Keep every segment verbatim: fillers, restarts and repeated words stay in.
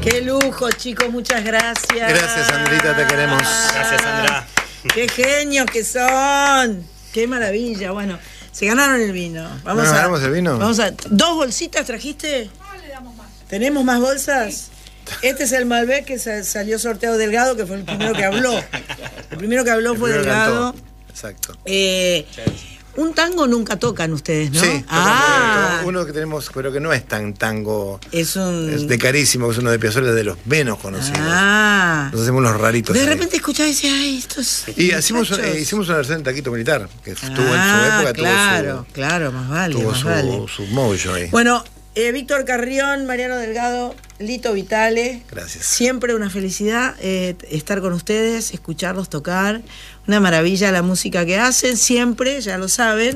Qué lujo, chicos, muchas gracias. Gracias, Sandrita, te queremos. Gracias, Sandra. Qué genios que son. Qué maravilla. Bueno, se ganaron el vino. Vamos ¿No a, ganamos el vino? Vamos a. ¿Dos bolsitas trajiste? No, le damos más. ¿Tenemos más bolsas? Este es el Malbec que sa- salió sorteado Delgado, que fue el primero que habló. El primero que habló El fue primero Delgado. cantó. Exacto. Eh, un tango nunca tocan ustedes, ¿no? Sí, tocamos ah, uno que tenemos, pero que no es tan tango. es un. Es de Carísimo, que es uno de Piazzolla, de los menos conocidos. Ah. Nos hacemos los raritos. De ahí. repente escuchás y decís, ay, estos. Y hicimos, muchachos. eh, hicimos una versión del Taquito Militar, que estuvo en su Ah, época, claro, tuvo su, claro, más vale, tuvo más su, vale. su mojo ahí. Bueno, eh, Víctor Carrión, Mariano Delgado, Lito Vitale. Gracias. Siempre una felicidad eh, estar con ustedes, escucharlos tocar. Una maravilla la música que hacen, siempre, ya lo saben.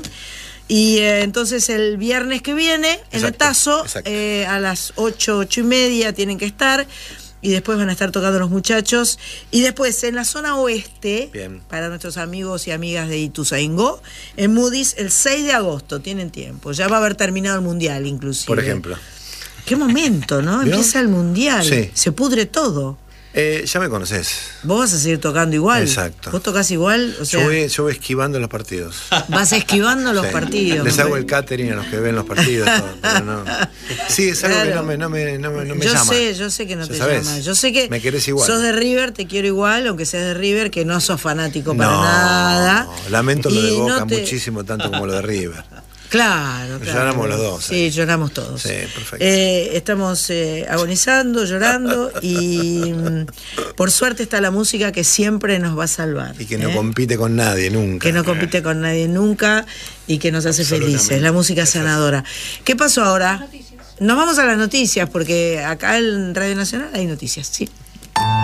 Y eh, entonces el viernes que viene, en el Exacto, Tazo, exacto. eh, a las ocho, ocho y media tienen que estar. Y después van a estar tocando los muchachos. Y después en la zona oeste, Bien. para nuestros amigos y amigas de Ituzaingó, en Moody's el seis de agosto, tienen tiempo. Ya va a haber terminado el Mundial inclusive. Por ejemplo. Qué momento, ¿no? ¿Vio? Empieza el Mundial. Sí. Se pudre todo. Eh, ya me conoces. Vos vas a seguir tocando igual. Exacto. Vos tocás igual, o sea, yo, voy, yo voy esquivando los partidos. vas esquivando los Sí. partidos. Les hago el catering a los que ven los partidos. todo, pero no. Sí, es algo Claro. que no me, no me, no me, no me yo llama. sé, yo sé que no Ya te sabes, llama. Yo sé que me querés igual. sos de River, te quiero igual, aunque seas de River, que no sos fanático para no, nada. lamento lo de Y Boca no te- muchísimo, tanto como lo de River. Claro, claro. Lloramos los dos, Sí, ahí. lloramos todos. Sí, perfecto. Eh, estamos eh, agonizando, llorando y mm, por suerte está la música que siempre nos va a salvar. Y que no ¿eh? compite con nadie nunca. Que no compite con nadie nunca y que nos hace felices. La música sanadora. ¿Qué pasó ahora? Nos vamos a las noticias porque acá en Radio Nacional hay noticias, sí.